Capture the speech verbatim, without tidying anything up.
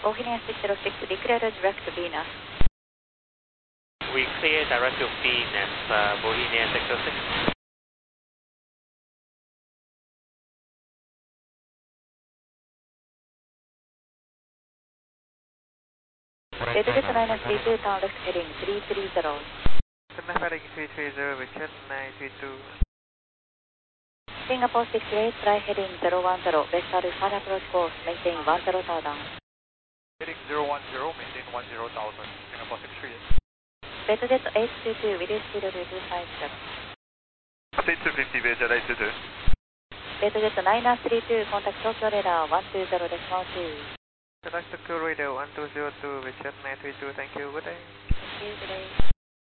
Bohemian six zero six, declare direct to Venus. We clear direct to Venus, uh, Bohemian six zero six. Deadjet nine nine three two, turn left heading three three zero. Turn left heading three three zero, Richard nine three two. Singapore six eight, try heading zero one zero, West Alpha approach course, maintain one zero thousand. Heading zero one zero, maintain one zero thousand, Singapore six three eight. Deadjet eight two two, release speed two five seven. State two fifty, Deadjet eight two two. Deadjet nine nine three two, contact Tokyo radar one two zero decimal two. Contact Tokyo radar one two zero two, Richard nine three two, thank you, good day. Thank you, good day.